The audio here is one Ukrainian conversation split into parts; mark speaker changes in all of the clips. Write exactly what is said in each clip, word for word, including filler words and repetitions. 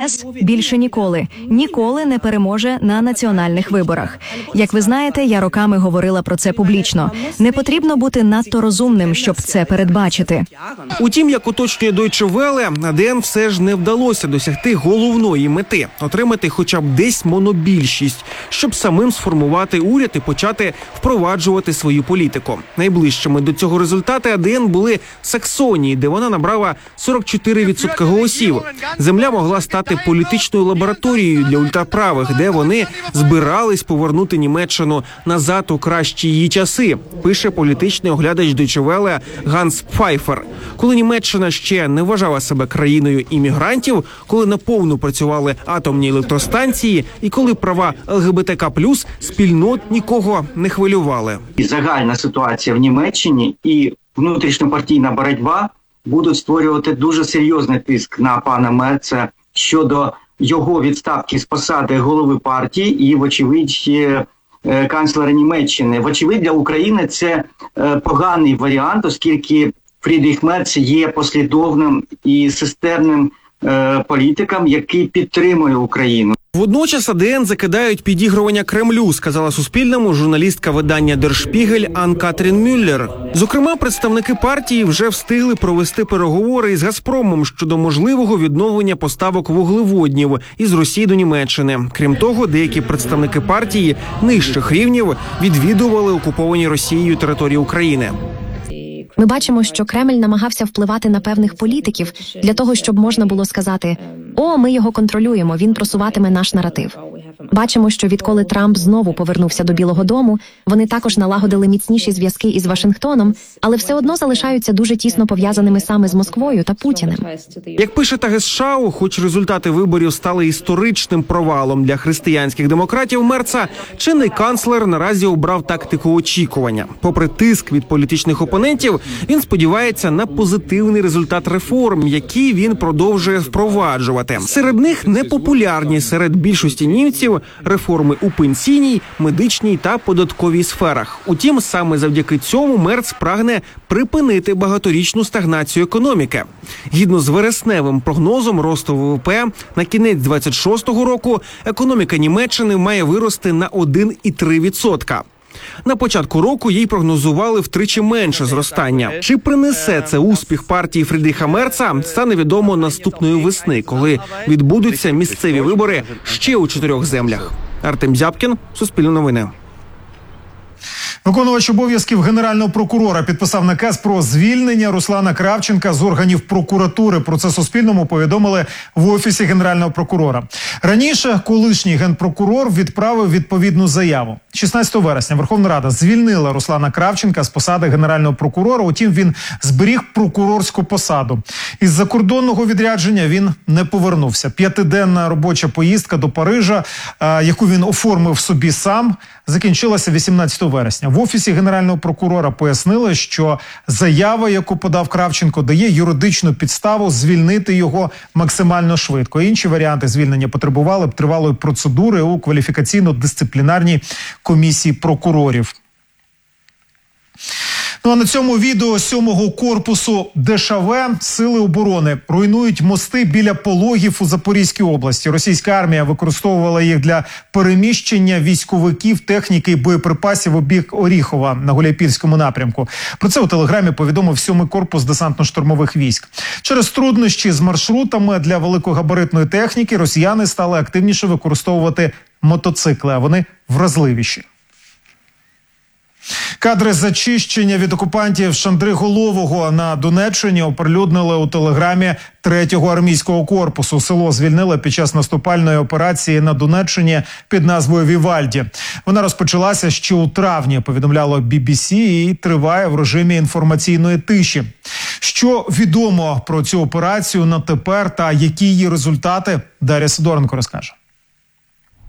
Speaker 1: ЄС більше ніколи, ніколи не переможе на національних виборах. Як ви знаєте, я роками говорила про це публічно. Не потрібно бути надто розумним, щоб це передбачити.
Speaker 2: Утім, як уточнює Deutsche Welle, АДН все ж не вдалося досягти головної мети – отримати хоча б десь монобільшість, щоб самим сформувати уряд і почати впроваджувати свою політику. Найближчими до цього результати АДН були в Саксонії, де вона набрала сорок чотири відсотки голосів. Земля могла стати політичною лабораторією для ультраправих, де вони збирались повернути Німеччину назад у кращі її часи, пише політичний оглядач Deutsche Welle Ганс Пфайфер. Коли Німеччина ще не вважала себе країною іммігрантів, коли наповну працювали атомні електростанції і коли права ЛГБТК плюс спільнот нікого не хвилювали.
Speaker 3: Загальна ситуація в Німеччині і внутрішньопартійна боротьба будуть створювати дуже серйозний тиск на пана Мерца щодо його відставки з посади голови партії і, вочевидь, канцлера Німеччини. Вочевидь, для України це поганий варіант, оскільки Фрідріх Мерц є послідовним і системним е, політиком, який підтримує Україну.
Speaker 2: Водночас АДН закидають підігрування Кремлю, сказала Суспільному журналістка видання Der Spiegel Ан-Катрін Мюллер. Зокрема, представники партії вже встигли провести переговори із Газпромом щодо можливого відновлення поставок вуглеводнів із Росії до Німеччини. Крім того, деякі представники партії нижчих рівнів відвідували окуповані Росією території України.
Speaker 4: Ми бачимо, що Кремль намагався впливати на певних політиків для того, щоб можна було сказати «О, ми його контролюємо, він просуватиме наш наратив». Бачимо, що відколи Трамп знову повернувся до Білого дому, вони також налагодили міцніші зв'язки із Вашингтоном, але все одно залишаються дуже тісно пов'язаними саме з Москвою та Путіним.
Speaker 2: Як пише Тагесшау, хоч результати виборів стали історичним провалом для християнських демократів Мерца, чинний канцлер наразі обрав тактику очікування. Попри тиск від політичних опонентів, він сподівається на позитивний результат реформ, які він продовжує впроваджувати. Серед них непопулярні серед більшості німців реформи у пенсійній, медичній та податковій сферах. Утім, саме завдяки цьому Мерц прагне припинити багаторічну стагнацію економіки. Згідно з вересневим прогнозом росту ВВП, на кінець двадцять шостого року економіка Німеччини має вирости на один цілих три десятих відсотка. На початку року їй прогнозували втричі менше зростання. Чи принесе це успіх партії Фрідріха Мерца, стане відомо наступної весни, коли відбудуться місцеві вибори ще у чотирьох землях. Артем Зябкін, Суспільне новини.
Speaker 5: Виконувач обов'язків генерального прокурора підписав наказ про звільнення Руслана Кравченка з органів прокуратури. Про це Суспільному повідомили в Офісі генерального прокурора. Раніше колишній генпрокурор відправив відповідну заяву. шістнадцятого вересня Верховна Рада звільнила Руслана Кравченка з посади генерального прокурора, утім він зберіг прокурорську посаду. Із закордонного відрядження він не повернувся. П'ятиденна робоча поїздка до Парижа, яку він оформив собі сам, закінчилася вісімнадцятого вересня. В Офісі генерального прокурора пояснили, що заява, яку подав Кравченко, дає юридичну підставу звільнити його максимально швидко. Інші варіанти звільнення потребували б тривалої процедури у кваліфікаційно-дисциплінарній комісії прокурорів. Ну а на цьому відео сьомого корпусу ДШВ сили оборони руйнують мости біля Пологів у Запорізькій області. Російська армія використовувала їх для переміщення військовиків, техніки і боєприпасів у бік Оріхова на Гуляйпільському напрямку. Про це у Телеграмі повідомив сьомий корпус десантно-штурмових військ. Через труднощі з маршрутами для великогабаритної техніки росіяни стали активніше використовувати мотоцикли, а вони вразливіші. Кадри зачищення від окупантів Шандриголового на Донеччині оприлюднили у Телеграмі третього армійського корпусу. Село звільнили під час наступальної операції на Донеччині під назвою Вівальді. Вона розпочалася ще у травні, повідомляло бі бі сі, і триває в режимі інформаційної тиші. Що відомо про цю операцію на тепер та які її результати, Дар'я Сидоренко розкаже.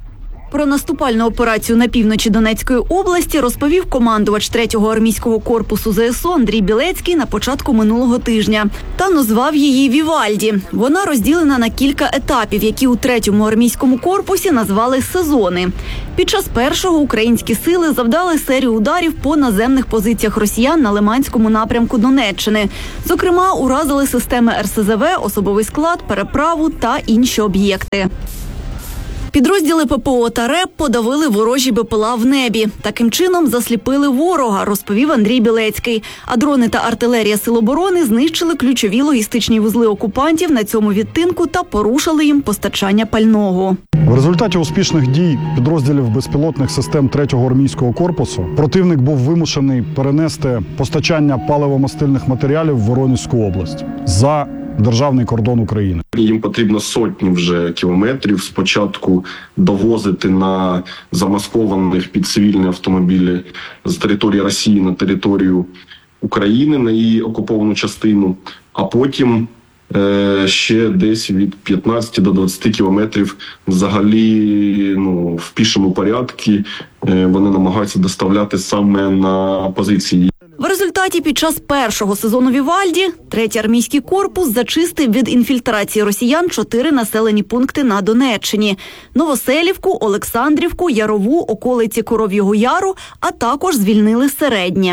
Speaker 6: Про наступальну операцію на півночі Донецької області розповів командувач третього армійського корпусу зе ес о Андрій Білецький на початку минулого тижня. Та назвав її «Вівальді». Вона розділена на кілька етапів, які у третьому армійському корпусі назвали «сезони». Під час першого українські сили завдали серію ударів по наземних позиціях росіян на Лиманському напрямку Донеччини. Зокрема, уразили системи ер ес зе ве, особовий склад, переправу та інші об'єкти. Підрозділи пе пе о та РЕБ подавили ворожі бе пе ел а в небі. Таким чином засліпили ворога, розповів Андрій Білецький. А дрони та артилерія Сил оборони знищили ключові логістичні вузли окупантів на цьому відтинку та порушили їм постачання пального.
Speaker 7: В результаті успішних дій підрозділів безпілотних систем третього армійського корпусу противник був вимушений перенести постачання паливо-мастильних матеріалів в Воронезьку область за державний кордон України.
Speaker 8: Їм потрібно сотні вже кілометрів спочатку довозити на замаскованих під цивільні автомобілі з території Росії на територію України, на її окуповану частину, а потім е, ще десь від п'ятнадцяти до двадцяти кілометрів взагалі ну, в пішому порядку е, вони намагаються доставляти саме на позиції.
Speaker 6: В результаті під час першого сезону «Вівальді» третій армійський корпус зачистив від інфільтрації росіян чотири населені пункти на Донеччині – Новоселівку, Олександрівку, Ярову, околиці Коров'ього Яру, а також звільнили Середнє.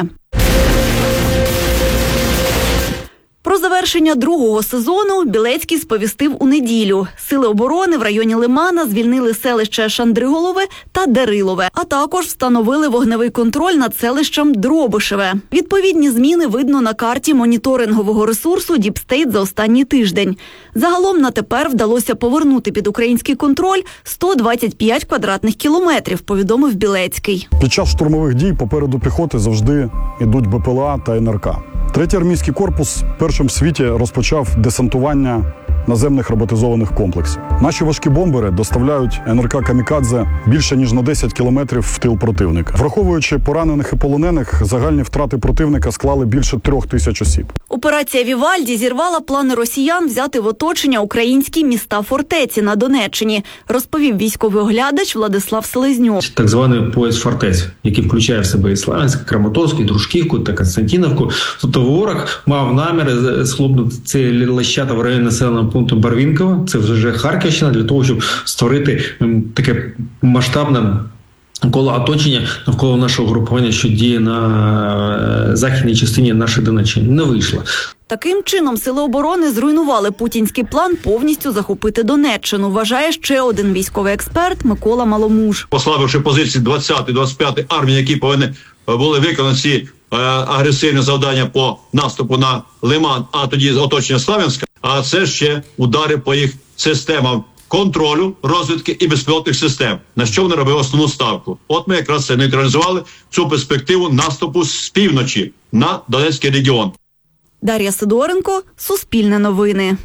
Speaker 6: Про завершення другого сезону Білецький сповістив у неділю. Сили оборони в районі Лимана звільнили селище Шандриголове та Дерилове, а також встановили вогневий контроль над селищем Дробишеве. Відповідні зміни видно на карті моніторингового ресурсу Діпстейт за останній тиждень. Загалом на тепер вдалося повернути під український контроль сто двадцять п'ять квадратних кілометрів, повідомив Білецький.
Speaker 7: Під час штурмових дій попереду піхоти завжди йдуть бе пе ел а та ен ер ка. Третій армійський корпус першим в світі розпочав десантування наземних роботизованих комплексів. Наші важкі бомбери доставляють ен ер ка «Камікадзе» більше ніж на десять кілометрів в тил противника. Враховуючи поранених і полонених, загальні втрати противника склали більше трьох тисяч осіб.
Speaker 6: Операція «Вівальді» зірвала плани росіян взяти в оточення українські міста-фортеці на Донеччині, розповів військовий оглядач Владислав Селезньов.
Speaker 9: Так званий пояс фортець, який включає в себе і Славянськ, і Краматорськ, і Дружківку та Константинівку. Тобто ворог мав наміри схлопнути ці лещата в районі населеного пункту Барвінково, це вже Харківщина, для того, щоб створити таке масштабне коло оточення навколо нашого групування, що діє на західній частині нашої Донеччини. Не вийшло.
Speaker 6: Таким чином, Сили оборони зруйнували путінський план повністю захопити Донеччину, вважає ще один військовий експерт Микола Маломуж.
Speaker 10: Послабивши позиції двадцятої, двадцять п'ятої армії, які повинні були виконати ці е, агресивні завдання по наступу на Лиман, а тоді оточення Славянська, а це ще удари по їх системам контролю, розвідки і безпілотних систем, на що вони робили основну ставку. От ми якраз це нейтралізували, цю перспективу наступу з півночі на Донецький регіон.
Speaker 6: Дар'я Сидоренко, Суспільне новини.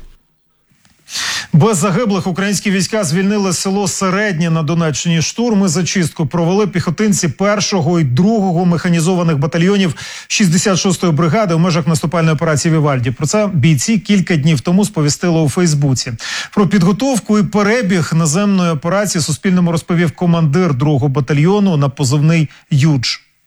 Speaker 5: Без загиблих українські війська звільнили село Середнє на Донеччині. Штурм і зачистку провели піхотинці першого і другого механізованих батальйонів шістдесят шостої бригади у межах наступальної операції «Вівальді». Про це бійці кілька днів тому сповістили у Фейсбуці. Про підготовку і перебіг наземної операції Суспільному розповів командир другого батальйону на позивний «Юдж».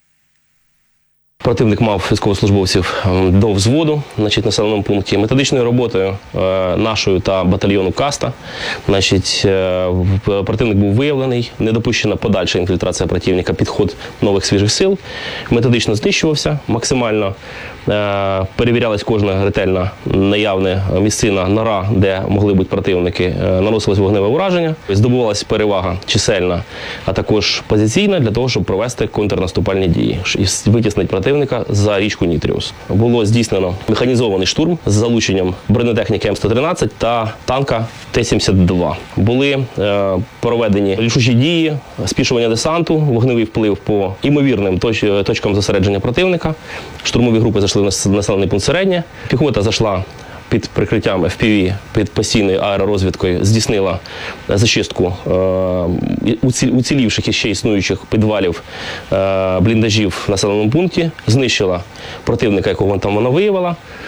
Speaker 11: Противник мав військовослужбовців до взводу, значить, в населеному пункті. Методичною роботою е, нашою та батальйону «Каста», значить, е, противник був виявлений, не допущена подальша інфільтрація противника, підход нових свіжих сил, методично знищувався, максимально е, перевірялась кожна ретельна наявна місцина, нора, де могли бути противники, е, наносилось вогневе ураження, здобувалась перевага чисельна, а також позиційна для того, щоб провести контрнаступальні дії і витіснити противника за річку Нітріус. Було здійснено механізований штурм з залученням бронетехніки М сто тринадцять та танка Т сімдесят два. Були е, проведені рішучі дії, спішування десанту, вогневий вплив по імовірним точ, точкам зосередження противника. Штурмові групи зайшли в населений пункт Середнє. Піхота зайшла під прикриттям еф пі ві, під постійною аеророзвідкою, здійснила зачистку е, уцілівших і ще існуючих підвалів е, бліндажів в населеному пункті, знищила противника, якого там вона виявила.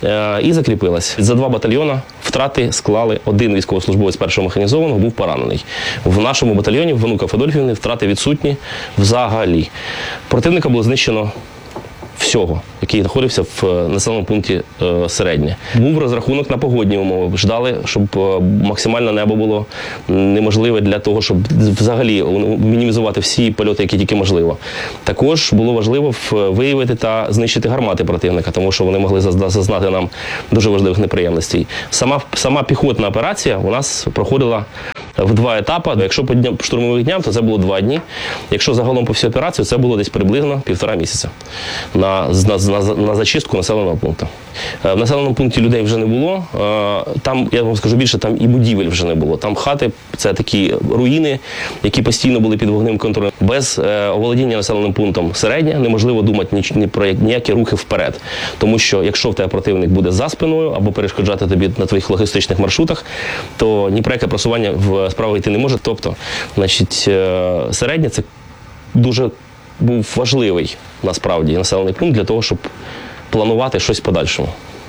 Speaker 11: е, і закріпилась. За два батальйони втрати склали один військовослужбовець першого механізованого, був поранений. В нашому батальйоні, в Онука Федольфівни, втрати відсутні взагалі. Противника було знищено всього, який знаходився в населеному пункті е, Середнє. Був розрахунок на погодні умови. Ждали, щоб е, максимально небо було неможливе для того, щоб взагалі мінімізувати всі польоти, які тільки можливо. Також було важливо виявити та знищити гармати противника, тому що вони могли зазнати нам дуже важливих неприємностей. Сама, сама піхотна операція у нас проходила в два етапи. Якщо по дням, штурмових дням, то це було два дні. Якщо загалом по всій операції, це було десь приблизно півтора місяця на, на, на, на зачистку населеного пункту. В населеному пункті людей вже не було. Там, я вам скажу більше, там і будівель вже не було. Там хати, це такі руїни, які постійно були під вогневим контролем. Без оволодіння населеним пунктом Середнє неможливо думати ні, ні про ніякі рухи вперед. Тому що якщо в тебе противник буде за спиною або перешкоджати тобі на твоїх логістичних маршрутах, то ні про яке просування в справу йти не може. Тобто, значить, Середнє – це дуже був важливий, насправді, населений пункт для того, щоб планувати щось в подальшому.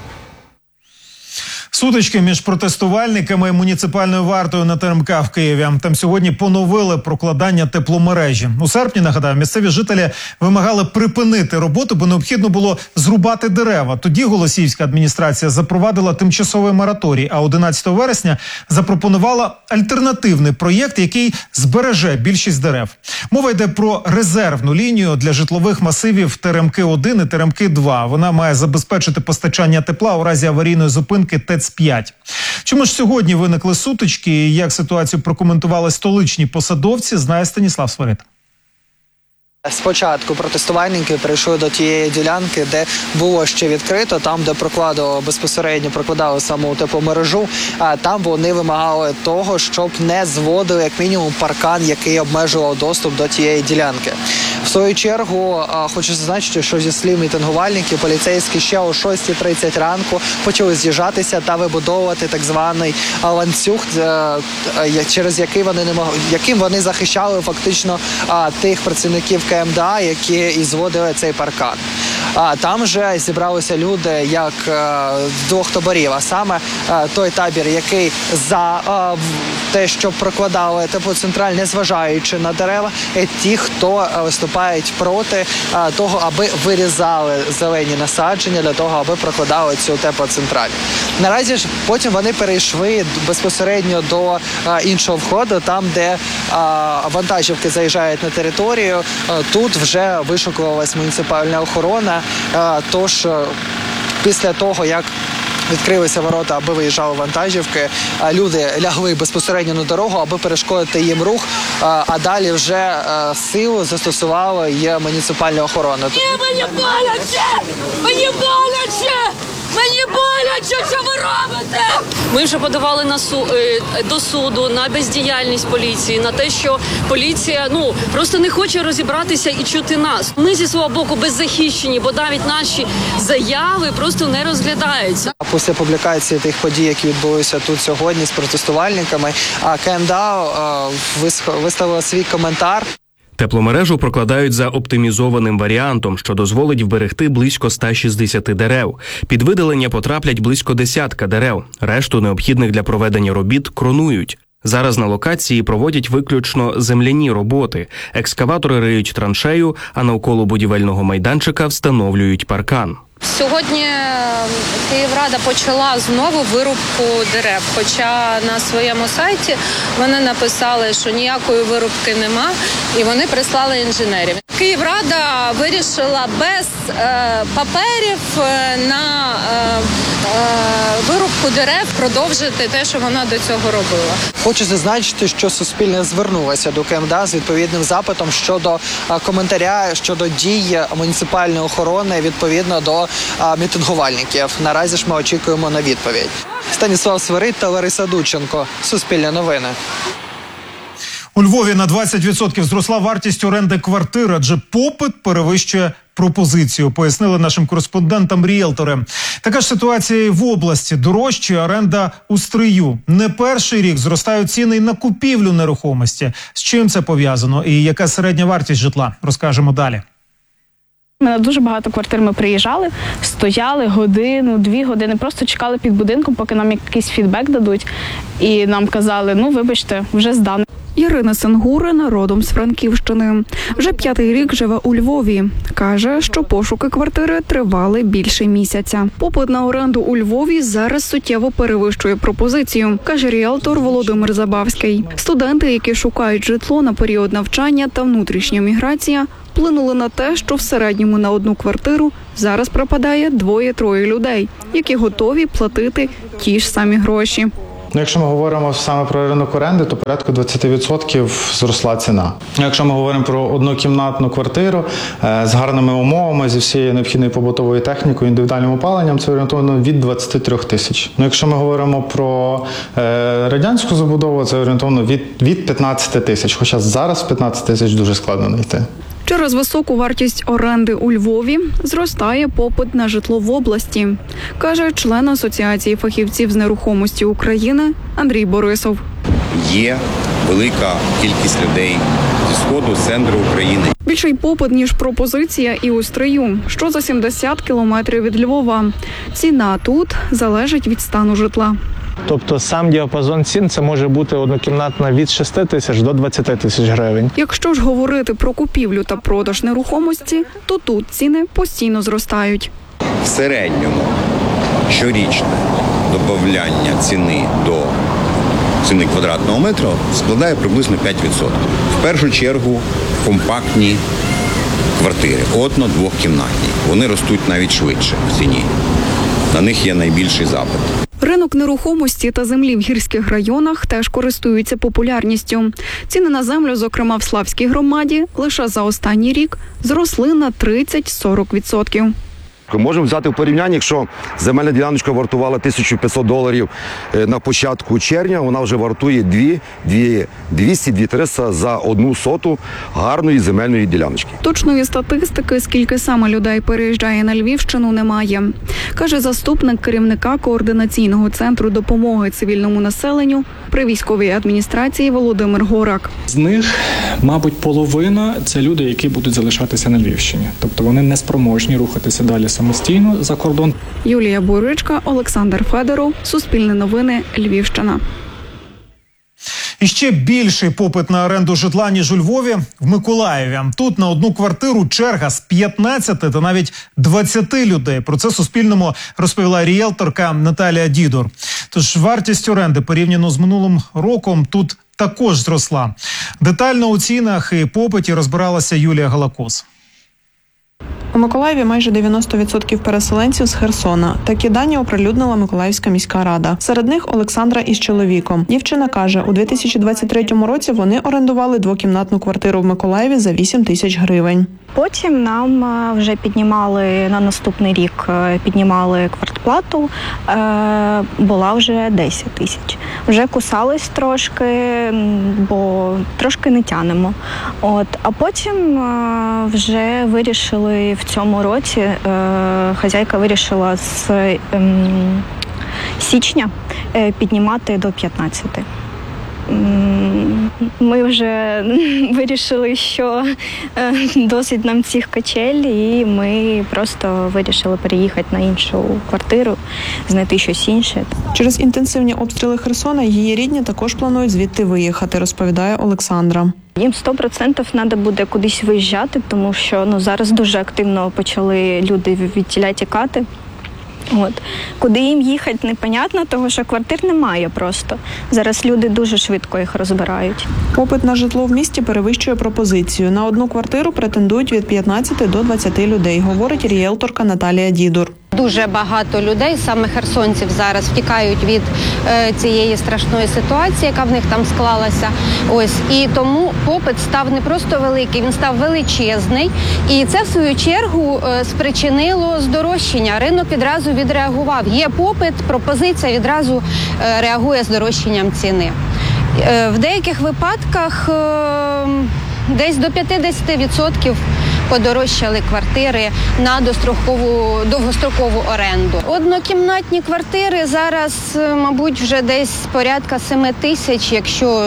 Speaker 5: Сутички між протестувальниками і муніципальною вартою на ТРМК в Києві. Там сьогодні поновили прокладання тепломережі. У серпні, нагадаю, місцеві жителі вимагали припинити роботу, бо необхідно було зрубати дерева. Тоді Голосіївська адміністрація запровадила тимчасовий мораторій, а одинадцятого вересня запропонувала альтернативний проєкт, який збереже більшість дерев. Мова йде про резервну лінію для житлових масивів ТРМК один і ТРМК два. Вона має забезпечити постачання тепла у разі аварійної зупинки ТЕЦ п'ять. Чому ж сьогодні виникли сутички і як ситуацію прокоментували столичні посадовці, знає Станіслав Свирида.
Speaker 12: Спочатку протестувальники прийшли до тієї ділянки, де було ще відкрито, там, де прокладало, безпосередньо прокладали саму тепломережу, а там вони вимагали того, щоб не зводили як мінімум паркан, який обмежував доступ до тієї ділянки. В свою чергу, хочу зазначити, що зі слів мітингувальників, поліцейські ще о шостій тридцять ранку почали з'їжджатися та вибудовувати так званий ланцюг, через який вони не могли, яким вони захищали фактично тих працівників КМДА, які і зводили цей паркан. А там вже зібралися люди як з двох таборів, а саме той табір, який за те, що прокладали теплоцентраль, незважаючи на дерева, і ті, хто виступають проти того, аби вирізали зелені насадження для того, аби прокладали цю теплоцентраль. Наразі ж потім вони перейшли безпосередньо до іншого входу, там, де вантажівки заїжджають на територію. Тут вже вишукувалась муніципальна охорона, тож після того, як відкрилися ворота, аби виїжджали вантажівки, люди лягли безпосередньо на дорогу, аби перешкодити їм рух, а далі вже силу застосувала є муніципальна охорона.
Speaker 13: Мені боляче! Мені боляче! Мені боляче, що ви робите? Ми вже подавали на су до суду на бездіяльність поліції, на те, що поліція ну просто не хоче розібратися і чути нас. Ми зі свого боку беззахищені, бо навіть наші заяви просто не розглядаються.
Speaker 12: Після публікації тих подій, які відбулися тут сьогодні з протестувальниками, КМДА виставила свій коментар.
Speaker 14: Тепломережу прокладають за оптимізованим варіантом, що дозволить вберегти близько ста шістдесяти дерев. Під видалення потраплять близько десятка дерев. Решту необхідних для проведення робіт кронують. Зараз на локації проводять виключно земляні роботи. Екскаватори риють траншею, а навколо будівельного майданчика встановлюють паркан.
Speaker 15: Сьогодні Київрада почала знову вирубку дерев, хоча на своєму сайті вони написали, що ніякої вирубки нема, і вони прислали інженерів. Київрада вирішила без е, паперів на е, е, вирубку дерев продовжити те, що вона до цього робила.
Speaker 12: Хочу зазначити, що Суспільне звернулося до КМДА з відповідним запитом щодо щодо щодо дій муніципальної охорони відповідно до а, мітингувальників. Наразі ж ми очікуємо на відповідь. Станіслав Свирид та Лариса Дудченко. Суспільне новини.
Speaker 5: У Львові на двадцять відсотків зросла вартість оренди квартир, адже попит перевищує пропозицію, пояснили нашим кореспондентам ріелтори. Така ж ситуація і в області. Дорожчає оренда у Стрию. Не перший рік зростають ціни на купівлю нерухомості. З чим це пов'язано і яка середня вартість житла? Розкажемо далі.
Speaker 16: Ми на дуже багато квартир ми приїжджали, стояли годину, дві години, просто чекали під будинком, поки нам якийсь фідбек дадуть. І нам казали, ну, вибачте, вже здано.
Speaker 17: Ірина Сенгурина родом з Франківщини. Вже п'ятий рік живе у Львові. Каже, що пошуки квартири тривали більше місяця. Попит на оренду у Львові зараз суттєво перевищує пропозицію, каже ріелтор Володимир Забавський. Студенти, які шукають житло на період навчання та внутрішня міграція, вплинули на те, що в середньому на одну квартиру зараз пропадає двоє-троє людей, які готові платити ті ж самі гроші.
Speaker 18: Ну, якщо ми говоримо саме про ринок оренди, то порядку двадцять відсотків зросла ціна. Якщо ми говоримо про однокімнатну квартиру з гарними умовами, зі всією необхідною побутовою технікою, індивідуальним опаленням, це орієнтовно від двадцять три тисяч. Ну, якщо ми говоримо про е, радянську забудову, це орієнтовно від, від п'ятнадцять тисяч, хоча зараз п'ятнадцять тисяч дуже складно знайти.
Speaker 17: Через високу вартість оренди у Львові зростає попит на житло в області, каже член Асоціації фахівців з нерухомості України Андрій Борисов.
Speaker 19: Є велика кількість людей зі сходу, з центру України.
Speaker 17: Більший попит, ніж пропозиція і у Стрию, що за сімдесят кілометрів від Львова. Ціна тут залежить від стану житла.
Speaker 20: Тобто сам діапазон цін це може бути однокімнатна від шести тисяч до двадцяти тисяч гривень.
Speaker 17: Якщо ж говорити про купівлю та продаж нерухомості, то тут ціни постійно зростають.
Speaker 19: В середньому щорічне додавання ціни до ціни квадратного метра складає приблизно п'ять відсотків. В першу чергу компактні квартири, одно-двохкімнатні. Вони ростуть навіть швидше в ціні. На них є найбільший запит.
Speaker 17: Ринок нерухомості та землі в гірських районах теж користуються популярністю. Ціни на землю, зокрема в Славській громаді, лише за останній рік зросли на тридцять-сорок відсотків.
Speaker 21: Можемо взяти в порівняння, якщо земельна діляночка вартувала тисячу п'ятсот доларів на початку червня, вона вже вартує двісті - триста за одну соту гарної земельної діляночки.
Speaker 17: Точної статистики, скільки саме людей переїжджає на Львівщину, немає. Каже заступник керівника координаційного центру допомоги цивільному населенню при військовій адміністрації Володимир Горак.
Speaker 22: З них, мабуть, половина – це люди, які будуть залишатися на Львівщині. Тобто вони не спроможні рухатися далі самостійно за кордон.
Speaker 17: Юлія Буричка, Олександр Федоров, Суспільне новини, Львівщина.
Speaker 5: І ще більший попит на оренду житла, ніж у Львові, в Миколаєві. Тут на одну квартиру черга з п'ятнадцяти та навіть двадцяти людей. Про це Суспільному розповіла ріелторка Наталія Дідор. Тож вартість оренди порівняно з минулим роком тут також зросла. Детально у цінах і попиті розбиралася Юлія Галакос.
Speaker 23: У Миколаєві майже дев'яносто відсотків переселенців з Херсона. Такі дані оприлюднила Миколаївська міська рада. Серед них Олександра із чоловіком. Дівчина каже, у дві тисячі двадцять третьому році вони орендували двокімнатну квартиру в Миколаєві за вісім тисяч гривень.
Speaker 24: Потім нам вже піднімали на наступний рік, піднімали квартплату, була вже десять тисяч. Вже кусались трошки, бо трошки не тянемо. От, а потім вже вирішили в цьому році, хазяйка вирішила з січня піднімати до п'ятнадцяти. Ми вже вирішили, що досить нам цих качель, і ми просто вирішили переїхати на іншу квартиру, знайти щось інше.
Speaker 23: Через інтенсивні обстріли Херсона її рідні також планують звідти виїхати, розповідає Олександра.
Speaker 24: Їм сто відсотків треба буде кудись виїжджати, тому що ну, зараз дуже активно почали люди від тіля тікати. От. Куди їм їхати, непонятно, тому що квартир немає просто. Зараз люди дуже швидко їх розбирають.
Speaker 23: Попит на житло в місті перевищує пропозицію. На одну квартиру претендують від п'ятнадцяти до двадцяти людей, говорить ріелторка Наталія Дідор.
Speaker 25: Дуже багато людей, саме херсонців, зараз втікають від е, цієї страшної ситуації, яка в них там склалася. Ось і тому попит став не просто великий, він став величезний. І це в свою чергу е, спричинило здорожчання. Ринок відразу відреагував. Є попит, пропозиція відразу е, реагує здорожчанням ціни. Е, в деяких випадках е, десь до п'ятдесят відсотків подорожчали квартири на дострокову, довгострокову оренду. Однокімнатні квартири зараз, мабуть, вже десь порядка семи тисяч, якщо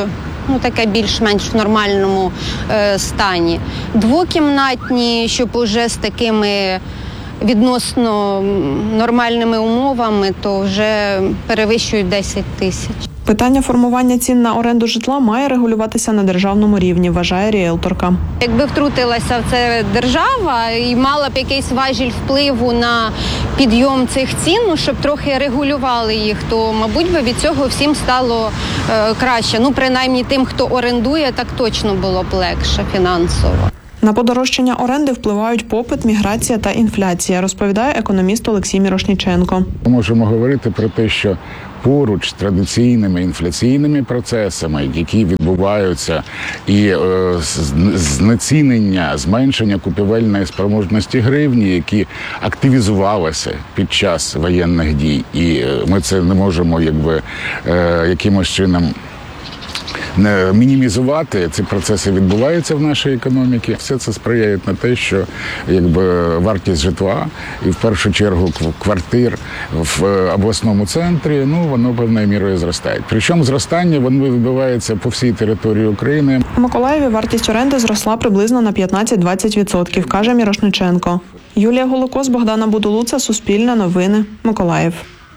Speaker 25: ну таке більш-менш в нормальному е, стані. Двокімнатні, щоб уже з такими відносно нормальними умовами, то вже перевищують десять тисяч.
Speaker 23: Питання формування цін на оренду житла має регулюватися на державному рівні, вважає ріелторка.
Speaker 25: Якби втрутилася в це держава і мала б якийсь важіль впливу на підйом цих цін, ну, щоб трохи регулювали їх, то, мабуть, би від цього всім стало е, краще. Ну, принаймні тим, хто орендує, так точно було б легше фінансово.
Speaker 23: На подорожчання оренди впливають попит, міграція та інфляція, розповідає економіст Олексій Мірошніченко.
Speaker 1: Ми можемо говорити про те, що поруч з традиційними інфляційними процесами, які відбуваються, і е, знецінення, зменшення купівельної спроможності гривні, які активізувалися під час воєнних дій, і е, ми це не можемо якби е, якимось чином не мінімізувати. Ці процеси відбуваються в нашій економіці. Все це сприяє на те, що якби вартість житла і в першу чергу квартир в обласному центрі, ну воно певною мірою зростає. Причому зростання воно відбувається по всій території України.
Speaker 23: У Миколаєві вартість оренди зросла приблизно на п'ятнадцять-двадцять відсотків, каже Мірошниченко. Юлія Голокос, Богдана Будулуца, Суспільне новини, Миколаїв.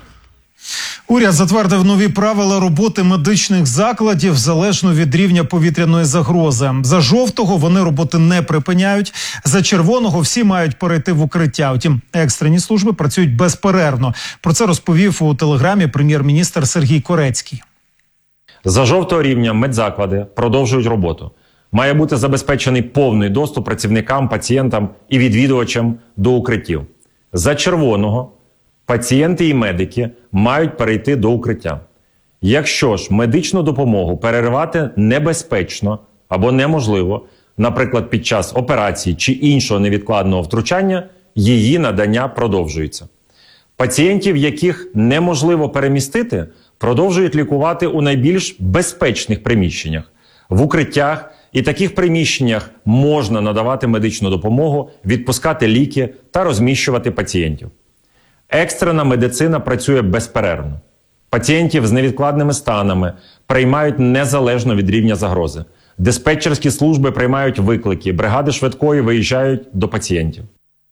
Speaker 5: Уряд затвердив нові правила роботи медичних закладів залежно від рівня повітряної загрози. За жовтого вони роботи не припиняють, за червоного всі мають перейти в укриття. Втім, екстрені служби працюють безперервно. Про це розповів у телеграмі прем'єр-міністр Сергій Корецький.
Speaker 2: За жовтого рівня медзаклади продовжують роботу. Має бути забезпечений повний доступ працівникам, пацієнтам і відвідувачам до укриттів. За червоного пацієнти і медики мають перейти до укриття. Якщо ж медичну допомогу переривати небезпечно або неможливо, наприклад, під час операції чи іншого невідкладного втручання, її надання продовжується. Пацієнтів, яких неможливо перемістити, продовжують лікувати у найбільш безпечних приміщеннях, в укриттях, і таких приміщеннях можна надавати медичну допомогу, відпускати ліки та розміщувати пацієнтів. Екстрена медицина працює безперервно. Пацієнтів з невідкладними станами приймають незалежно від рівня загрози. Диспетчерські служби приймають виклики, бригади швидкої виїжджають до пацієнтів.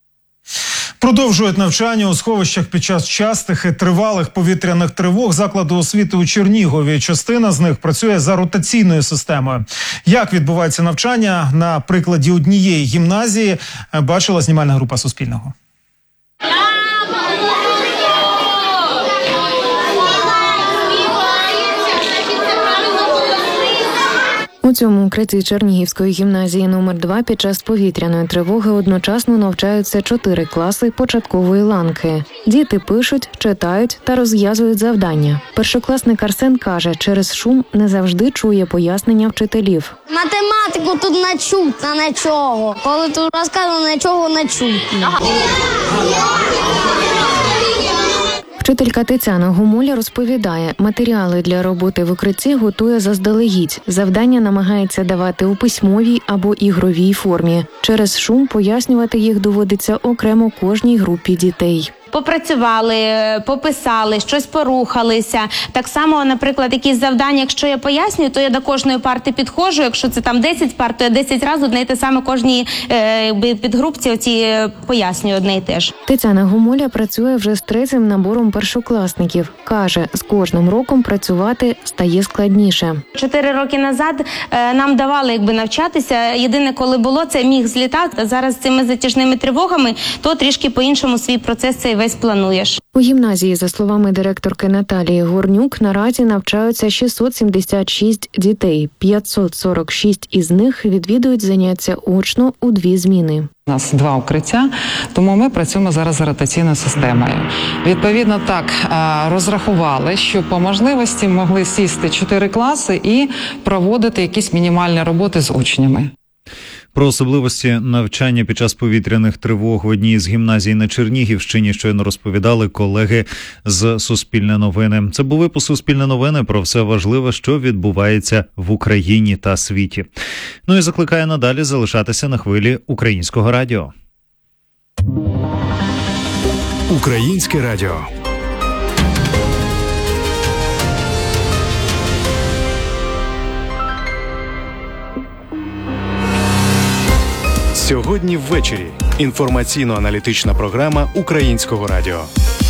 Speaker 5: Продовжують навчання у сховищах під час частих і тривалих повітряних тривог закладу освіти у Чернігові. Частина з них працює за ротаційною системою. Як відбувається навчання на прикладі однієї гімназії, бачила знімальна група Суспільного.
Speaker 3: У цьому укритті Чернігівської гімназії номер два під час повітряної тривоги одночасно навчаються чотири класи початкової ланки. Діти пишуть, читають та розв'язують завдання. Першокласник Арсен каже, через шум не завжди чує пояснення вчителів.
Speaker 4: Математику тут не чутно нічого. Коли тут розказано, нічого не чутно.
Speaker 3: Вчителька Тетяна Гумуля розповідає, матеріали для роботи в укритті готує заздалегідь. Завдання намагається давати у письмовій або ігровій формі. Через шум пояснювати їх доводиться окремо кожній групі дітей.
Speaker 8: Попрацювали, пописали, щось порухалися. Так само, наприклад, якісь завдання, якщо я пояснюю, то я до кожної парти підходжу. Якщо це там десять парт, то я десять разів одне і те саме кожній е, підгрупці оці пояснюю одне і те ж.
Speaker 3: Тетяна Гумуля працює вже з третім набором першокласників. Каже, з кожним роком працювати стає складніше.
Speaker 8: Чотири роки назад е, нам давали якби навчатися. Єдине, коли було, це міг злітати. Зараз з цими затяжними тривогами, то трішки по-іншому свій процес цей весь плануєш.
Speaker 3: У гімназії, за словами директорки Наталії Горнюк, наразі навчаються шістсот сімдесят шість дітей. п'ятсот сорок шість із них відвідують заняття очно у дві зміни.
Speaker 26: У нас два укриття, тому ми працюємо зараз за ротаційною системою. Відповідно, так розрахували, що по можливості могли сісти чотири класи і проводити якісь мінімальні роботи з учнями.
Speaker 27: Про особливості навчання під час повітряних тривог в одній з гімназій на Чернігівщині щойно розповідали колеги з Суспільне новини. Це був випуск Суспільне новини про все важливе, що відбувається в Україні та світі. Ну і закликає надалі залишатися на хвилі Українського радіо.
Speaker 28: Українське радіо. Сьогодні ввечері. Інформаційно-аналітична програма Українського радіо.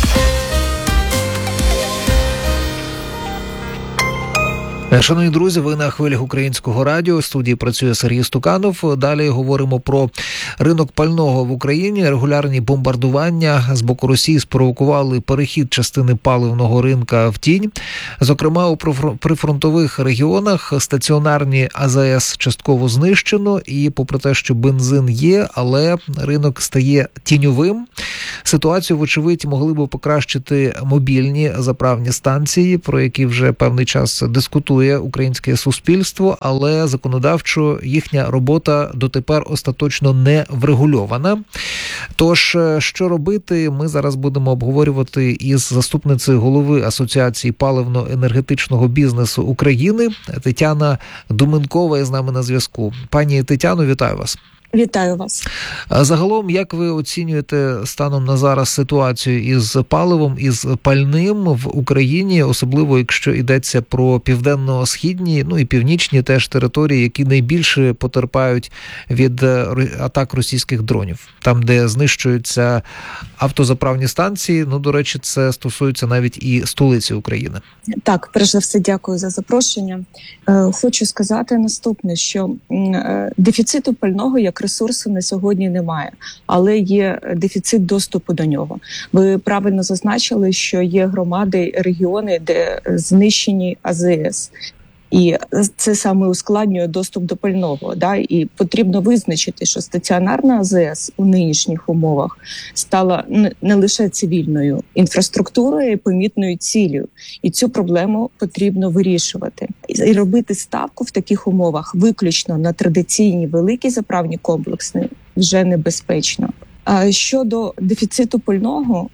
Speaker 6: Шановні друзі, ви на хвилях Українського радіо. В студії працює Сергій Стуканов. Далі говоримо про ринок пального в Україні. Регулярні бомбардування з боку Росії спровокували перехід частини паливного ринка в тінь. Зокрема, у прифронтових регіонах стаціонарні А З С частково знищено. І попри те, що бензин є, але ринок стає тіньовим. Ситуацію, вочевидь, могли би покращити мобільні заправні станції, про які вже певний час дискутує українське суспільство, але законодавчо їхня робота дотепер остаточно не врегульована. Тож, що робити, ми зараз будемо обговорювати із заступницею голови Асоціації паливно-енергетичного бізнесу України Тетяна Думенкова з нами на зв'язку. Пані Тетяно, вітаю вас.
Speaker 7: Вітаю вас.
Speaker 6: Загалом, як ви оцінюєте станом на зараз ситуацію із паливом, із пальним в Україні, особливо якщо йдеться про південно-східні, ну і північні теж території, які найбільше потерпають від атак російських дронів, там, де знищуються автозаправні станції, ну, до речі, це стосується навіть і столиці України.
Speaker 7: Так, перш за все, дякую за запрошення. Хочу сказати наступне, що дефіциту пального як ресурсу на сьогодні немає, але є дефіцит доступу до нього. Ви правильно зазначили, що є громади, регіони, де знищені А З С. І це саме ускладнює доступ до пального. Да? І потрібно визначити, що стаціонарна А З С у нинішніх умовах стала не лише цивільною інфраструктурою, а й помітною ціллю. І цю проблему потрібно вирішувати. І робити ставку в таких умовах виключно на традиційні великі заправні комплекси вже небезпечно. А щодо дефіциту пального,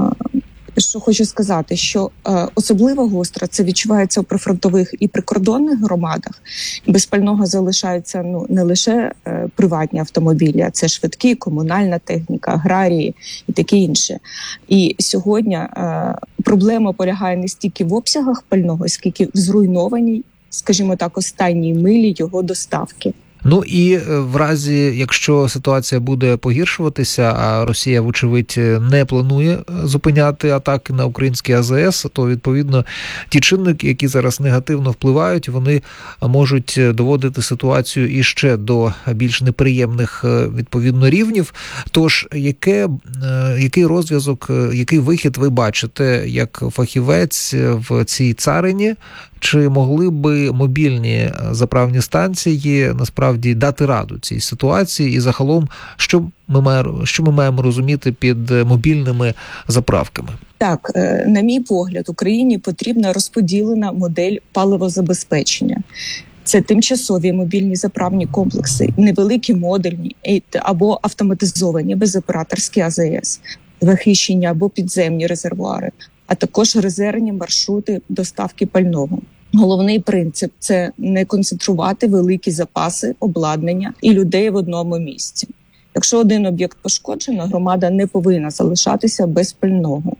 Speaker 7: що хочу сказати, що е, особливо гостро це відчувається у прифронтових і прикордонних громадах. Без пального залишаються ну не лише е, приватні автомобілі, а це швидкі, комунальна техніка, аграрії і таке інше. І сьогодні е, проблема полягає не стільки в обсягах пального, скільки в зруйнованій, скажімо так, останній милі його доставки.
Speaker 6: Ну і в разі, якщо ситуація буде погіршуватися, а Росія, вочевидь, не планує зупиняти атаки на українські А З С, то, відповідно, ті чинники, які зараз негативно впливають, вони можуть доводити ситуацію іще до більш неприємних, відповідно, рівнів. Тож, яке, який розв'язок, який вихід ви бачите як фахівець в цій царині? Чи могли би мобільні заправні станції насправді дати раду цій ситуації? І загалом, що ми маємо, що ми маємо розуміти під мобільними заправками?
Speaker 7: Так, на мій погляд, Україні потрібна розподілена модель паливозабезпечення. Це тимчасові мобільні заправні комплекси, невеликі модульні або автоматизовані безоператорські А З С, захищені або підземні резервуари, а також резервні маршрути доставки пального. Головний принцип – це не концентрувати великі запаси, обладнання і людей в одному місці. Якщо один об'єкт пошкоджено, громада не повинна залишатися без пального.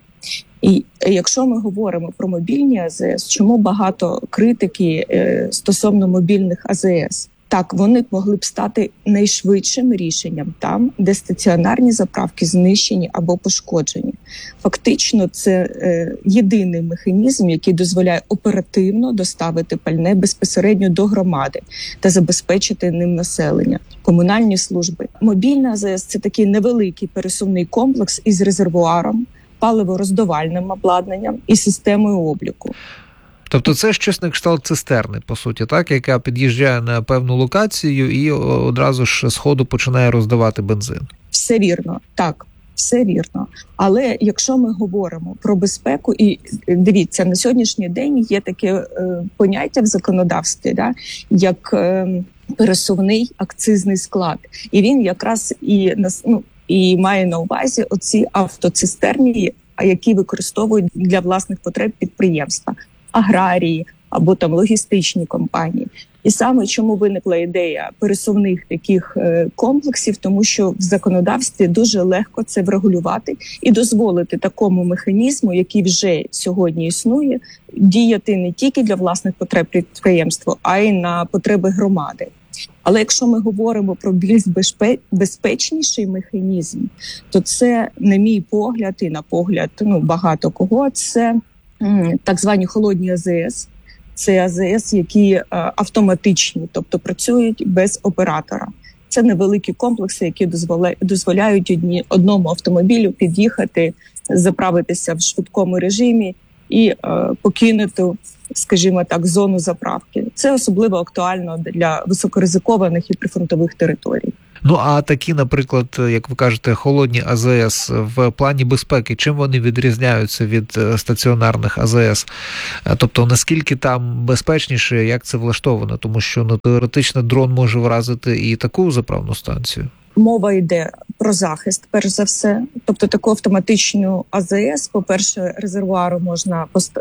Speaker 7: І якщо ми говоримо про мобільні А З С, чому багато критики е, стосовно мобільних А З С? Так, вони могли б стати найшвидшим рішенням там, де стаціонарні заправки знищені або пошкоджені. Фактично, це е, єдиний механізм, який дозволяє оперативно доставити пальне безпосередньо до громади та забезпечити ним населення. Комунальні служби. Мобільна А З С – це такий невеликий пересувний комплекс із резервуаром, паливороздавальним обладнанням і системою обліку.
Speaker 6: Тобто це щось на кшталт цистерни, по суті, так, яка під'їжджає на певну локацію і одразу ж з ходу починає роздавати бензин.
Speaker 7: Все вірно, так, все вірно. Але якщо ми говоримо про безпеку, і дивіться, на сьогоднішній день є таке е, поняття в законодавстві, да, як е, пересувний акцизний склад. І він якраз і, ну, і має на увазі оці автоцистерні, які використовують для власних потреб підприємства. Аграрії або там логістичні компанії. І саме чому виникла ідея пересувних таких комплексів, тому що в законодавстві дуже легко це врегулювати і дозволити такому механізму, який вже сьогодні існує, діяти не тільки для власних потреб підприємства, а й на потреби громади. Але якщо ми говоримо про більш безпе- безпечніший механізм, то це, на мій погляд, і на погляд ну, багато кого, це м, так звані холодні АЗС. Це АЗС, які е, автоматичні, тобто працюють без оператора. Це невеликі комплекси, які дозволяють, дозволяють одні, одному автомобілю під'їхати, заправитися в швидкому режимі і е, покинути, скажімо так, зону заправки. Це особливо актуально для високоризикованих і прифронтових територій.
Speaker 6: Ну, а такі, наприклад, як ви кажете, холодні АЗС в плані безпеки, чим вони відрізняються від стаціонарних АЗС? Тобто, наскільки там безпечніше, як це влаштовано? Тому що, ну, теоретично дрон може вразити і таку заправну станцію.
Speaker 7: Мова йде про захист, перш за все. Тобто таку автоматичну АЗС, по-перше, резервуару можна пост...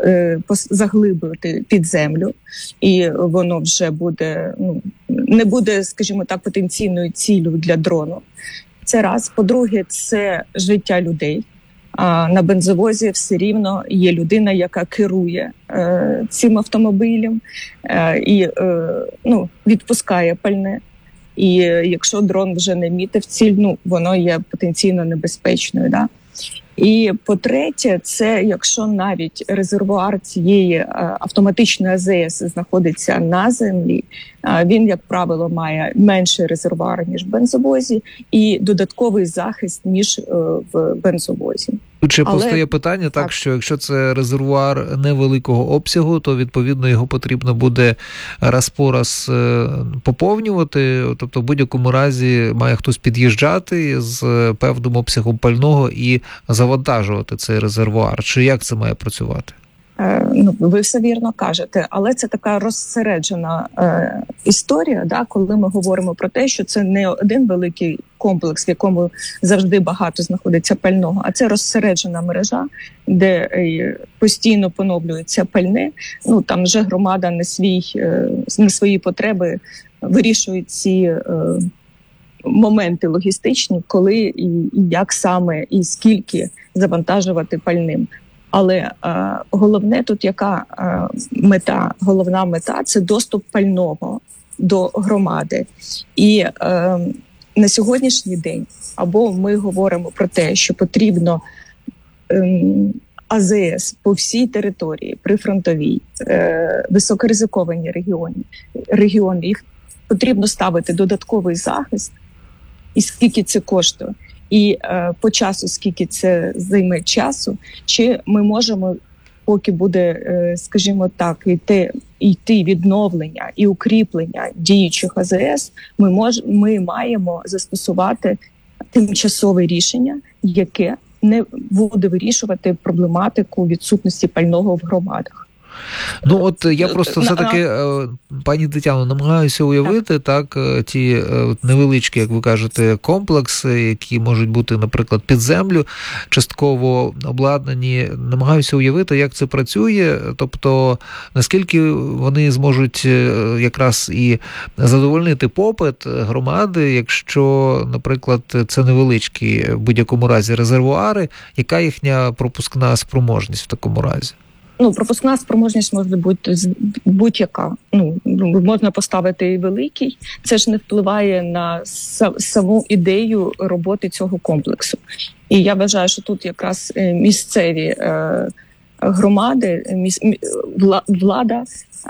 Speaker 7: заглибити під землю, і воно вже буде, ну, не буде, скажімо так, потенційною ціллю для дрону. Це раз. По-друге, це життя людей. А на бензовозі все рівно є людина, яка керує е, цим автомобілем е, і е, ну, відпускає пальне. І якщо дрон вже не мітив ціль, ну, воно є потенційно небезпечною. Да? І по-третє, це якщо навіть резервуар цієї а, автоматичної АЗС знаходиться на землі, а, він, як правило, має менший резервуар, ніж в бензовозі, і додатковий захист, ніж а, в бензовозі.
Speaker 6: Тут ще
Speaker 7: Але...
Speaker 6: постає питання, так, так, що якщо це резервуар невеликого обсягу, то, відповідно, його потрібно буде раз по раз поповнювати, тобто в будь-якому разі має хтось під'їжджати з певним обсягом пального і завантажувати цей резервуар. Чи як це має працювати?
Speaker 7: Ну, ви все вірно кажете, але це така розсереджена е, історія, да, коли ми говоримо про те, що це не один великий комплекс, в якому завжди багато знаходиться пального, а це розсереджена мережа, де е, постійно поновлюється пальне. Ну, там вже громада на, свій, е, на свої потреби вирішує ці е, моменти логістичні, коли і, і як саме, і скільки завантажувати пальним. Але е, головне тут яка е, мета, головна мета – це доступ пального до громади. І е, на сьогоднішній день або ми говоримо про те, що потрібно е, АЗС по всій території, прифронтовій, е, високоризиковані регіони, регіони, їх потрібно ставити додатковий захист, і скільки це коштує. І е, по часу, скільки це займе часу, чи ми можемо, поки буде, е, скажімо так, йти, йти відновлення і укріплення діючих АЗС, ми, мож, ми маємо застосувати тимчасове рішення, яке не буде вирішувати проблематику відсутності пального в громадах.
Speaker 6: Ну, от я просто все-таки, пані Тетяно, намагаюся уявити, так, ті невеличкі, як ви кажете, комплекси, які можуть бути, наприклад, під землю, частково обладнані. Намагаюся уявити, як це працює, тобто, наскільки вони зможуть якраз і задовольнити попит громади, якщо, наприклад, це невеличкі в будь-якому разі резервуари, яка їхня пропускна спроможність в такому разі?
Speaker 7: Ну, пропускна спроможність може бути будь-яка. Ну, можна поставити і великий. Це ж не впливає на саму ідею роботи цього комплексу. І я вважаю, що тут якраз місцеві е, громади, міс, влада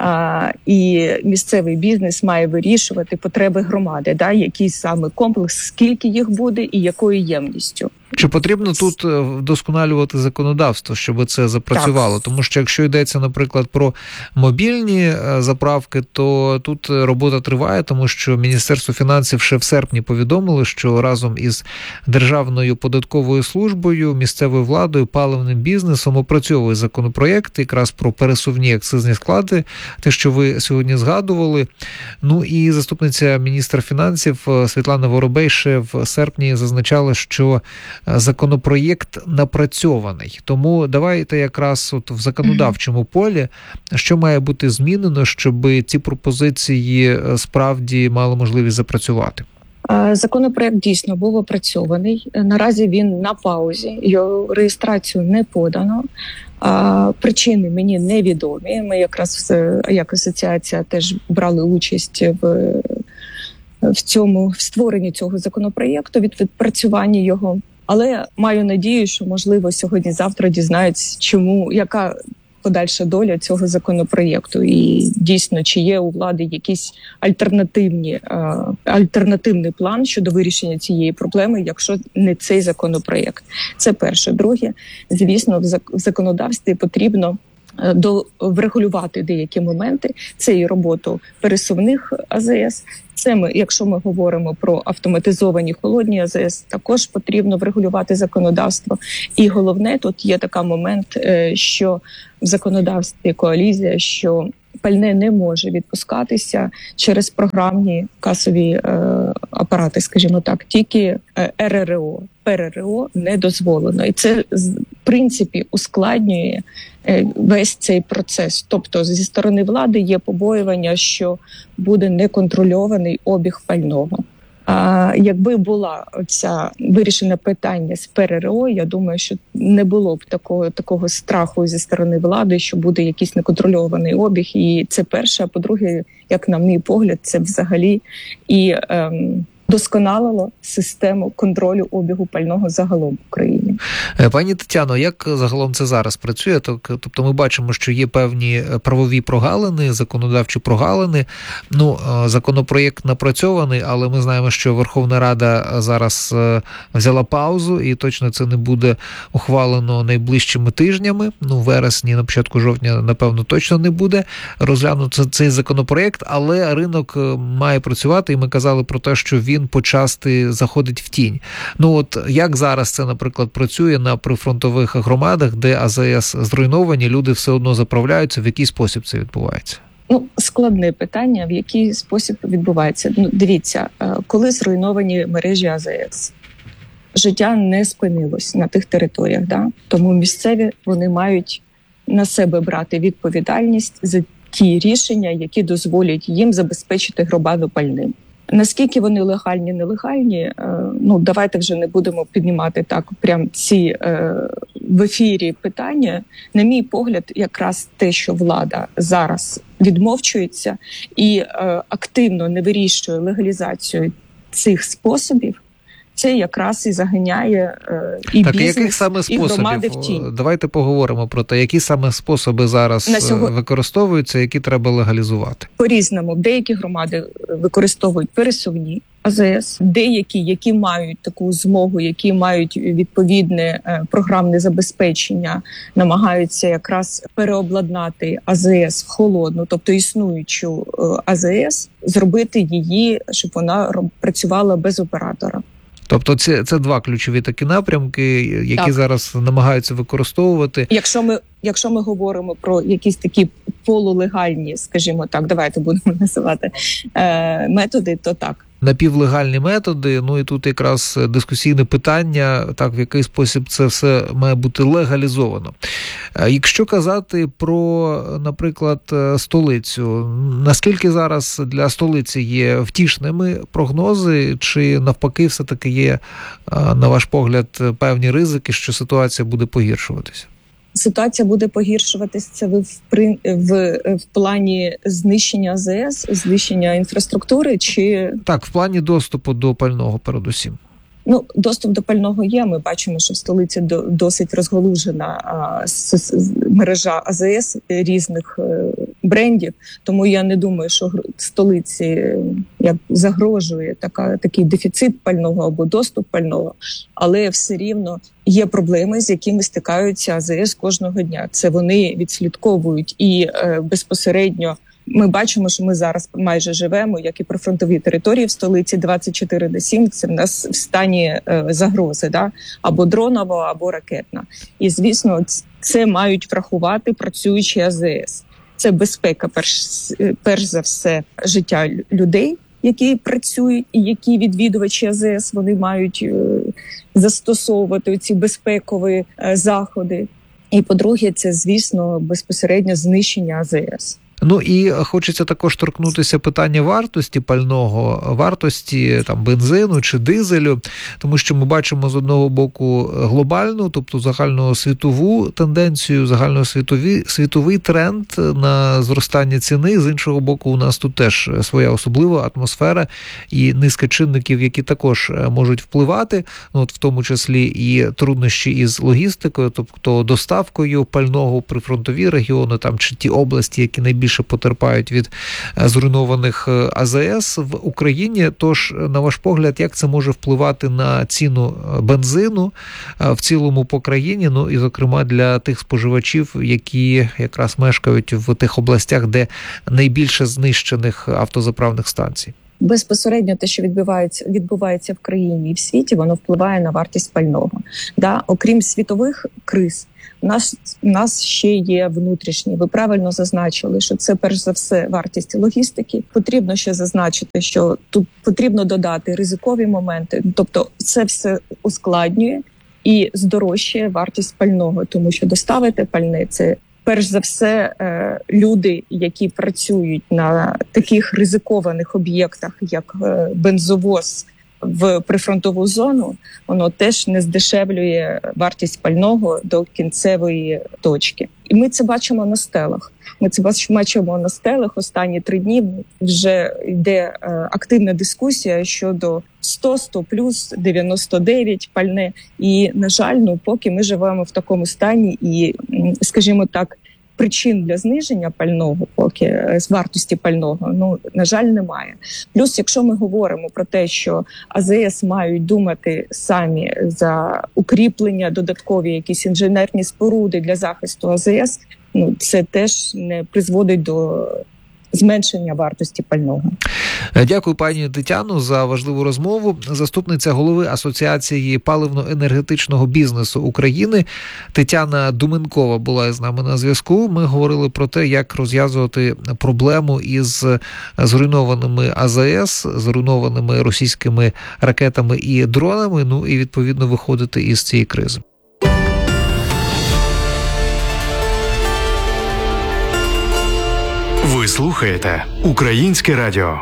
Speaker 7: е, і місцевий бізнес має вирішувати потреби громади, да, який саме комплекс, скільки їх буде і якою ємністю.
Speaker 6: Чи потрібно тут вдосконалювати законодавство, щоб це запрацювало? Так. Тому що якщо йдеться, наприклад, про мобільні заправки, то тут робота триває, тому що Міністерство фінансів ще в серпні повідомило, що разом із Державною податковою службою, місцевою владою, паливним бізнесом опрацьовує законопроєкт якраз про пересувні акцизні склади, те, що ви сьогодні згадували. Ну і заступниця міністра фінансів Світлана Воробей ще в серпні зазначала, що законопроєкт напрацьований. Тому давайте якраз от в законодавчому полі, що має бути змінено, щоб ці пропозиції справді мали можливість запрацювати.
Speaker 7: Законопроект дійсно був опрацьований. Наразі він на паузі, його реєстрацію не подано. Причини мені невідомі. Ми якраз як асоціація теж брали участь в в цьому в створенні цього законопроєкту, від відпрацювання його. Але маю надію, що можливо сьогодні-завтра дізнаються, чому яка подальша доля цього законопроєкту, і дійсно, чи є у влади якийсь альтернативні е, альтернативний план щодо вирішення цієї проблеми, якщо не цей законопроєкт. Це перше. Друге, звісно, в законодавстві потрібно до врегулювати деякі моменти. Це і роботу пересувних А З С. Це ми, якщо ми говоримо про автоматизовані холодні А З С, також потрібно врегулювати законодавство. І головне, тут є такий момент, що в законодавстві коаліція, що пальне не може відпускатися через програмні касові е, апарати, скажімо так, тільки е, Р Р О. П Р Р О не дозволено. І це, в принципі, ускладнює е, весь цей процес. Тобто, зі сторони влади є побоювання, що буде неконтрольований обіг пального. А якби була ця вирішена питання з П Р Р О, я думаю, що не було б такого такого страху зі сторони влади, що буде якийсь неконтрольований обіг. І це перше. А по-друге, як на мій погляд, це взагалі і ем, досконалило систему контролю обігу пального загалом в Україні.
Speaker 6: Пані Тетяно, як загалом це зараз працює? Тобто ми бачимо, що є певні правові прогалини, законодавчі прогалини. Ну, законопроєкт напрацьований, але ми знаємо, що Верховна Рада зараз взяла паузу, і точно це не буде ухвалено найближчими тижнями. Ну, в вересні, на початку жовтня, напевно, точно не буде розглянути цей законопроєкт, але ринок має працювати, і ми казали про те, що він почасти заходить в тінь. Ну от як зараз це, наприклад, працює на прифронтових громадах, де А З С зруйновані, люди все одно заправляються, в який спосіб це відбувається?
Speaker 7: Ну, складне питання, в який спосіб відбувається. Ну, дивіться, коли зруйновані мережі А З С, життя не спинилось на тих територіях, да? Тому місцеві, вони мають на себе брати відповідальність за ті рішення, які дозволять їм забезпечити громаду пальним. Наскільки вони легальні, нелегальні, ну давайте вже не будемо піднімати так прям ці е, в ефірі питання. На мій погляд, якраз те, що влада зараз відмовчується і е, активно не вирішує легалізацію цих способів, це якраз і заганяє е, і
Speaker 6: так,
Speaker 7: бізнес,
Speaker 6: яких саме
Speaker 7: і громади в
Speaker 6: способів?
Speaker 7: тінь.
Speaker 6: Давайте поговоримо про те, які саме способи зараз
Speaker 7: На сьогодні...
Speaker 6: використовуються, які треба легалізувати.
Speaker 7: По-різному. Деякі громади використовують пересувні А З С, деякі, які мають таку змогу, які мають відповідне е, програмне забезпечення, намагаються якраз переобладнати А З С в холодну, тобто існуючу е, А З С, зробити її, щоб вона роб... працювала без оператора.
Speaker 6: Тобто це, це два ключові такі напрямки, які
Speaker 7: так.
Speaker 6: зараз намагаються використовувати.
Speaker 7: Якщо ми, якщо ми говоримо про якісь такі полулегальні, скажімо так, давайте будемо називати е, методи, то так.
Speaker 6: Напівлегальні методи, ну і тут якраз дискусійне питання, так, в який спосіб це все має бути легалізовано. Якщо казати про, наприклад, столицю, наскільки зараз для столиці є втішними прогнози, чи навпаки все-таки є, на ваш погляд, певні ризики, що ситуація буде погіршуватися?
Speaker 7: Ситуація буде погіршуватися це в, в, в, в плані знищення А З С, знищення інфраструктури, чи...
Speaker 6: Так, в плані доступу до пального передусім.
Speaker 7: Ну, доступ до пального є. Ми бачимо, що в столиці до, досить розгалужена а, с, с, мережа А З С різних е, брендів. Тому я не думаю, що столиці е, як загрожує така, такий дефіцит пального або доступ пального. Але все рівно є проблеми, з якими стикаються А З С кожного дня. Це вони відслідковують і е, безпосередньо. Ми бачимо, що ми зараз майже живемо, як і прифронтові території в столиці, двадцять чотири на сім, це в нас в стані е, загрози, да? Або дронова, або ракетна. І, звісно, це мають врахувати працюючі А З С. Це безпека, перш, перш за все, життя людей, які працюють, і які відвідувачі А З С, вони мають е, застосовувати ці безпекові е, заходи. І, по-друге, це, звісно, безпосередньо знищення А З С.
Speaker 6: Ну і хочеться також торкнутися питання вартості пального, вартості там бензину чи дизелю, тому що ми бачимо з одного боку глобальну, тобто загальносвітову тенденцію, загальносвітовий світовий тренд на зростання ціни. З іншого боку, у нас тут теж своя особлива атмосфера і низка чинників, які також можуть впливати, ну, от в тому числі і труднощі із логістикою, тобто доставкою пального у прифронтові регіони там чи ті області, які найбільше потерпають від зруйнованих АЗС в Україні. Тож, на ваш погляд, як це може впливати на ціну бензину в цілому по країні, ну і, зокрема, для тих споживачів, які якраз мешкають в тих областях, де найбільше знищених автозаправних станцій?
Speaker 7: Безпосередньо те, що відбувається, відбувається в країні і в світі, воно впливає на вартість пального. Да? Окрім світових криз, у нас, у нас ще є внутрішні. Ви правильно зазначили, що це перш за все вартість логістики. Потрібно ще зазначити, що тут потрібно додати ризикові моменти. Тобто це все ускладнює і здорожчує вартість пального, тому що доставити пальне – це перш за все люди, які працюють на таких ризикованих об'єктах, як бензовоз в прифронтову зону, воно теж не здешевлює вартість пального до кінцевої точки. І ми це бачимо на стелах. Ми це бачимо на стелах. Останні три дні вже йде активна дискусія щодо сто, сто плюс, дев'яносто дев'ять пальне. І, на жаль, ну поки ми живемо в такому стані і, скажімо так, причин для зниження пального, поки з вартості пального, ну, на жаль, немає. Плюс, якщо ми говоримо про те, що АЗС мають думати самі за укріплення, додаткові якісь інженерні споруди для захисту АЗС, ну, це теж не призводить до зменшення вартості пального.
Speaker 6: Дякую, пані Тетяно, за важливу розмову. Заступниця голови Асоціації паливно-енергетичного бізнесу України Тетяна Думенкова була з нами на зв'язку. Ми говорили про те, як розв'язувати проблему із зруйнованими АЗС, зруйнованими російськими ракетами і дронами, ну і, відповідно, виходити із цієї кризи.
Speaker 28: Ви слухаєте Українське радіо.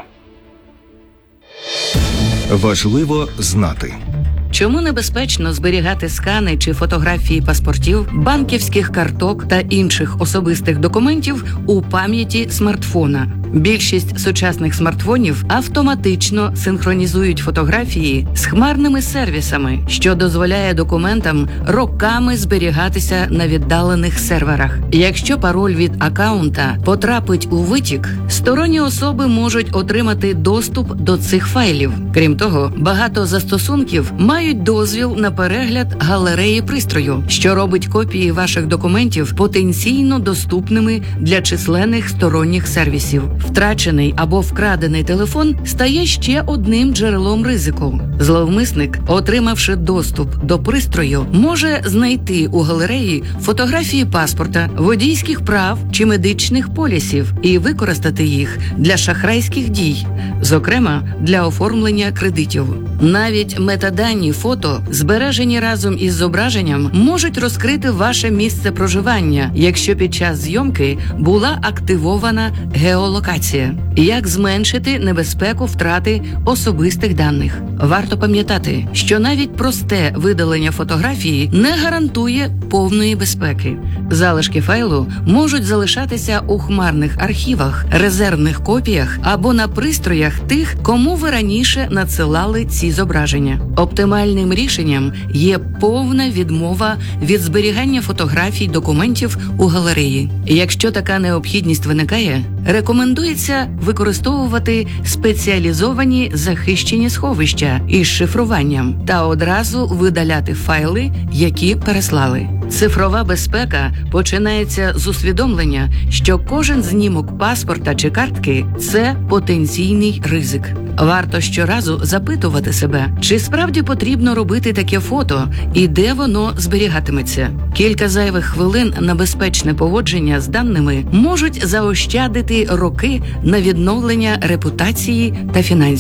Speaker 9: Важливо знати.
Speaker 10: Чому небезпечно зберігати скани чи фотографії паспортів, банківських карток та інших особистих документів у пам'яті смартфона? Більшість сучасних смартфонів автоматично синхронізують фотографії з хмарними сервісами, що дозволяє документам роками зберігатися на віддалених серверах. Якщо пароль від акаунта потрапить у витік, сторонні особи можуть отримати доступ до цих файлів. Крім того, багато застосунків мають дозвіл на перегляд галереї пристрою, що робить копії ваших документів потенційно доступними для численних сторонніх сервісів. Втрачений або вкрадений телефон стає ще одним джерелом ризику. Зловмисник, отримавши доступ до пристрою, може знайти у галереї фотографії паспорта, водійських прав чи медичних полісів і використати їх для шахрайських дій, зокрема для оформлення кредитів. Навіть метадані фото, збережені разом із зображенням, можуть розкрити ваше місце проживання, якщо під час зйомки була активована геолокація. Як зменшити небезпеку втрати особистих даних? Варто пам'ятати, що навіть просте видалення фотографії не гарантує повної безпеки. Залишки файлу можуть залишатися у хмарних архівах, резервних копіях або на пристроях тих, кому ви раніше надсилали ці зображення. Оптимальним рішенням є повна відмова від зберігання фотографій документів у галереї. Якщо така необхідність виникає, рекомендується використовувати спеціалізовані захищені сховища із шифруванням та одразу видаляти файли, які переслали. Цифрова безпека починається з усвідомлення, що кожен знімок паспорта чи картки – це потенційний ризик. Варто щоразу запитувати себе, чи справді потрібно робити таке фото і де воно зберігатиметься. Кілька зайвих хвилин на безпечне поводження з даними можуть заощадити роки на відновлення репутації та фінансів.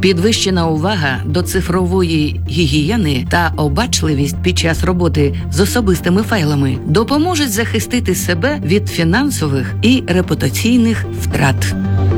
Speaker 10: Підвищена увага до цифрової гігієни та обачливість під час роботи з особистими файлами допоможуть захистити себе від фінансових і репутаційних втрат.